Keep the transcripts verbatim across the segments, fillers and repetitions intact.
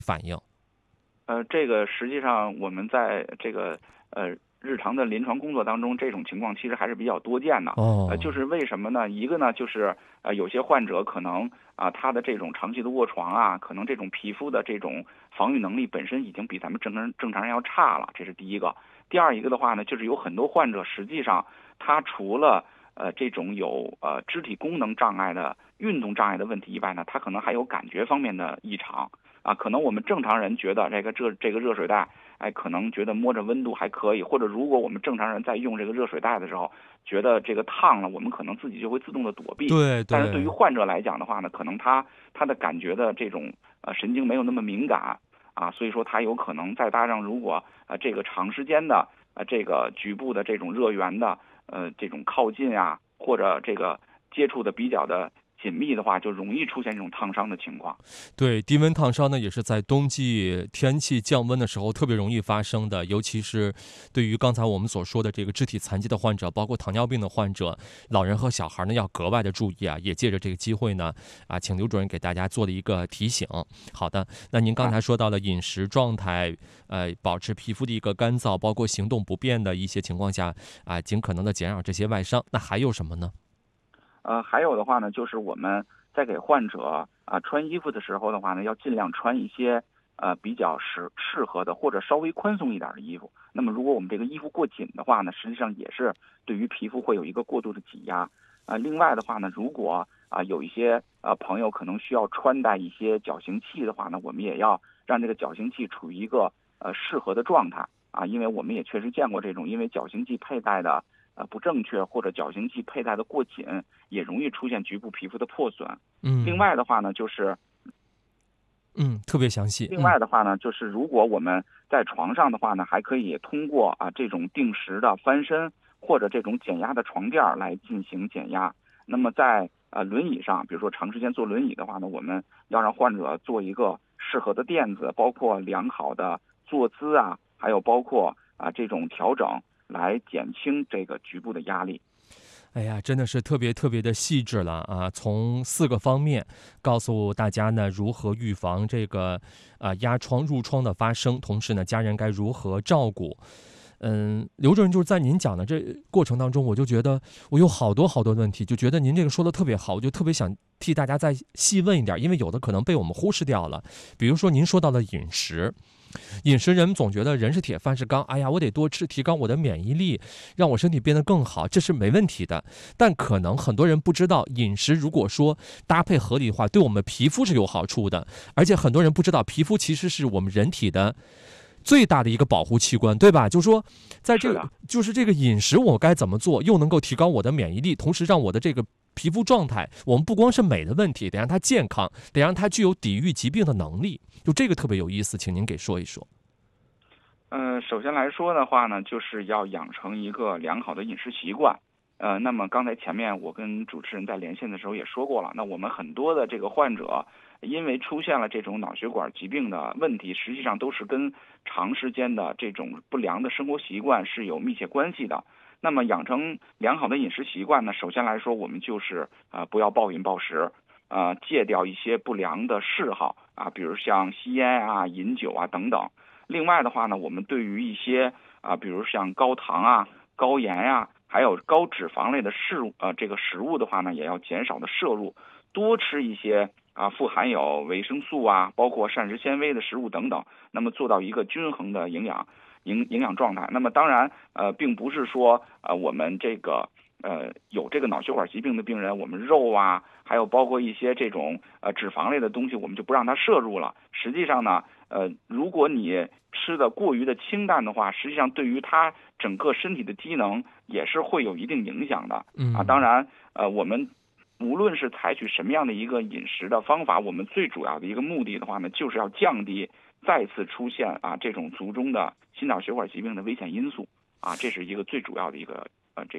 反应？ 呃，这个实际上我们在这个呃日常的临床工作当中，这种情况其实还是比较多见的。呃，就哦， 是为什么呢？一个呢，就是呃有些患者可能啊、他的这种长期的卧床啊，可能这种皮肤的这种防御能力本身已经比咱们正常人正常人要差了，这是第一个。第二一个的话呢，就是有很多患者实际上他除了呃这种有呃肢体功能障碍的运动障碍的问题以外呢，他可能还有感觉方面的异常。啊，可能我们正常人觉得这个这这个热水袋，哎，可能觉得摸着温度还可以，或者如果我们正常人在用这个热水袋的时候，觉得这个烫了，我们可能自己就会自动的躲避。但是对于对对， 患者来讲的话呢，可能他他的感觉的这种呃神经没有那么敏感啊，所以说他有可能再搭上如果呃这个长时间的呃这个局部的这种热源的呃这种靠近啊，或者这个接触的比较的紧密的话，就容易出现这种烫伤的情况。 对，低温烫伤呢，也是在冬季天气降温的时候特别容易发生的，尤其是对于刚才我们所说的这个肢体残疾的患者，包括糖尿病的患者，老人和小孩呢要格外的注意啊。也借着这个机会呢，啊，请刘主任给大家做了一个提醒。好的，那您刚啊。 才说到了饮食状态，呃，保持皮肤的一个干燥，包括行动不便的一些情况下，啊，尽可能的减少这些外伤。那还有什么呢？ 呃，还有的话呢，就是我们在给患者啊、穿衣服的时候的话呢，要尽量穿一些呃比较适适合的或者稍微宽松一点的衣服。那么如果我们这个衣服过紧的话呢，实际上也是对于皮肤会有一个过度的挤压。啊、另外的话呢，如果啊、有一些呃朋友可能需要穿戴一些矫形器的话呢，我们也要让这个矫形器处于一个呃适合的状态啊，因为我们也确实见过这种因为矫形器佩戴的呃不正确或者矫形器佩戴的过紧，也容易出现局部皮肤的破损。另嗯外的话呢，就是嗯，特别详细。 另嗯。 外的话呢，就是如果我们在床上的话呢，还可以通过啊这种定时的翻身或者这种减压的床垫来进行减压。那么在呃轮椅上，比如说长时间坐轮椅的话呢，我们要让患者做一个适合的垫子，包括良好的坐姿啊，还有包括啊这种调整，来减轻这个局部的压力。 哎呀，真的是特别特别的细致了啊！从四个方面告诉大家呢，如何预防这个啊压疮、褥疮的发生，同时呢，家人该如何照顾。嗯，刘主任就是在您讲的这过程当中，我就觉得我有好多好多问题，就觉得您这个说的特别好，我就特别想替大家再细问一点，因为有的可能被我们忽视掉了。比如说您说到的饮食，饮食人们总觉得人是铁饭是钢，哎呀，我得多吃，提高我的免疫力，让我身体变得更好，这是没问题的。但可能很多人不知道，饮食如果说搭配合理的话，对我们皮肤是有好处的。而且很多人不知道，皮肤其实是我们人体的最大的一个保护器官，对吧？就是说，在这个是的。 就是这个饮食我该怎么做，又能够提高我的免疫力，同时让我的这个皮肤状态，我们不光是美的问题，得让它健康，得让它具有抵御疾病的能力。就这个特别有意思，请您给说一说。 嗯、呃首先来说的话呢，就是要养成一个良好的饮食习惯。呃，那么刚才前面我跟主持人在连线的时候也说过了，那我们很多的这个患者，因为出现了这种脑血管疾病的问题，实际上都是跟长时间的这种不良的生活习惯是有密切关系的。那么养成良好的饮食习惯呢，首先来说，我们就是啊、呃不要暴饮暴食，呃，戒掉一些不良的嗜好啊，比如像吸烟啊、饮酒啊等等。另外的话呢，我们对于一些啊，比如像高糖啊、高盐呀、还有高脂肪类的食物，呃，这个食物的话呢，也要减少的摄入，多吃一些啊富含有维生素啊，包括膳食纤维的食物等等，那么做到一个均衡的营养营营养状态。那么当然，呃，并不是说呃我们这个呃有这个脑血管疾病的病人，我们肉啊，还有包括一些这种呃脂肪类的东西，我们就不让它摄入了。实际上呢，呃，如果你吃的过于的清淡的话，实际上对于它整个身体的机能也是会有一定影响的啊。当嗯。 然，呃，我们无论是采取什么样的一个饮食的方法，我们最主要的一个目的的话呢，就是要降低再次出现啊这种卒中的心脑血管疾病的危险因素啊，这是一个最主要的一个呃这个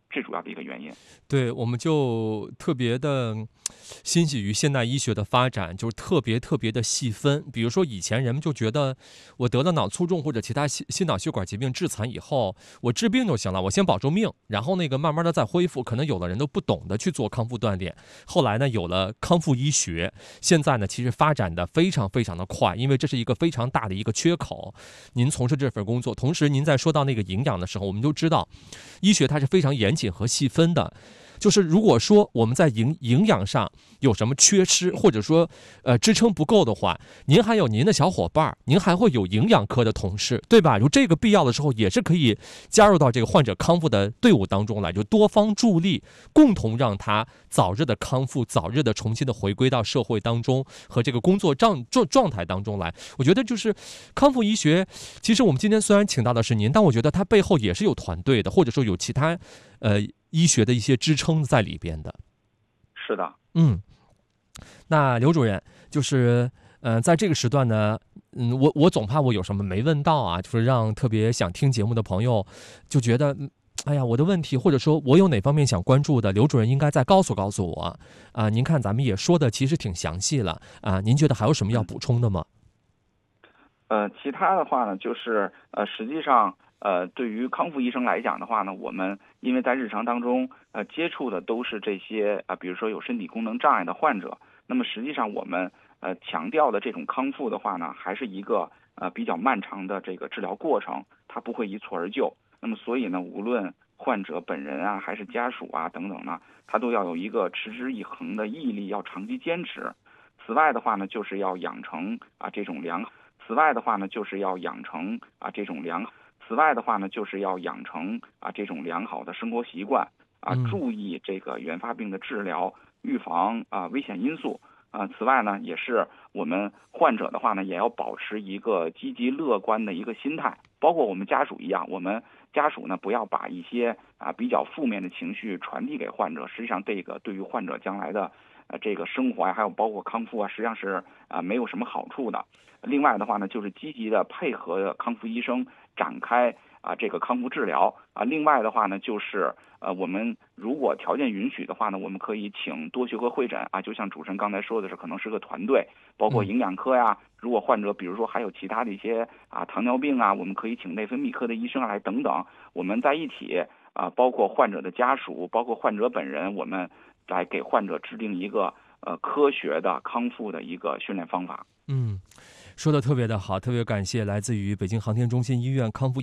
最主要的一个原因。 对，我们就特别的欣喜于现代医学的发展，就是特别特别的细分。比如说以前人们就觉得我得了脑卒中或者其他心心脑血管疾病致残以后，我治病就行了，我先保住命，然后那个慢慢的再恢复。可能有的人都不懂得去做康复锻炼。后来呢，有了康复医学，现在呢其实发展的非常非常的快，因为这是一个非常大的一个缺口。您从事这份工作，同时您在说到那个营养的时候，我们就知道医学它是非常严谨和细分的。就是如果说我们在营营养上有什么缺失，或者说呃支撑不够的话，您还有您的小伙伴，您还会有营养科的同事，对吧？就这个必要的时候，也是可以加入到这个患者康复的队伍当中来，就多方助力，共同让他早日的康复，早日的重新的回归到社会当中和这个工作状状状态当中来。我觉得就是康复医学，其实我们今天虽然请到的是您，但我觉得它背后也是有团队的，或者说有其他呃。医学的一些支撑在里边的。 是的。 嗯，那刘主任就是呃，在这个时段呢，嗯，我我总怕我有什么没问到啊，就是让特别想听节目的朋友就觉得，哎呀，我的问题或者说我有哪方面想关注的，刘主任应该再告诉告诉我啊、呃。您看咱们也说的其实挺详细了啊、呃，您觉得还有什么要补充的吗？ 呃，其他的话呢，就是呃，实际上。呃，对于康复医生来讲的话呢，我们因为在日常当中，呃，接触的都是这些啊、呃，比如说有身体功能障碍的患者，那么实际上我们呃强调的这种康复的话呢，还是一个呃比较漫长的这个治疗过程，它不会一蹴而就。那么所以呢，无论患者本人啊，还是家属啊等等呢，他都要有一个持之以恒的毅力，要长期坚持。此外的话呢，就是要养成啊这种良，此外的话呢，就是要养成啊这种良。此外的话呢，就是要养成啊这种良好的生活习惯啊，注意这个原发病的治疗、预防啊危险因素啊。此外呢，也是我们患者的话呢，也要保持一个积极乐观的一个心态，包括我们家属一样，我们家属呢不要把一些啊比较负面的情绪传递给患者，实际上这个对于患者将来的呃这个生活啊，还有包括康复啊，实际上是啊没有什么好处的。另外的话呢，就是积极的配合康复医生展开啊这个康复治疗啊。另外的话呢，就是呃我们如果条件允许的话呢，我们可以请多学科会诊啊，就像主持人刚才说的是，可能是个团队，包括营养科呀。如果患者比如说还有其他的一些啊糖尿病啊，我们可以请内分泌科的医生来等等，我们在一起啊，包括患者的家属，包括患者本人，我们来给患者制定一个呃科学的康复的一个训练方法。 嗯。说的特别的好，特别感谢来自于北京航天中心医院康复